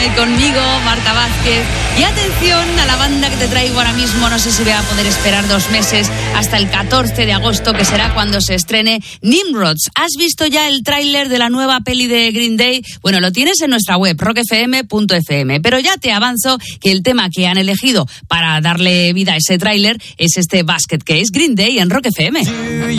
Conmigo, Marta Vázquez. Y atención a la banda que te traigo ahora mismo. No sé si voy a poder esperar 2 meses hasta el 14 de agosto, que será cuando se estrene Nimrods. ¿Has visto ya el tráiler de la nueva peli de Green Day? Bueno, lo tienes en nuestra web, rockfm.fm. Pero ya te avanzo que el tema que han elegido para darle vida a ese tráiler es este Basket Case, Green Day en Rock FM.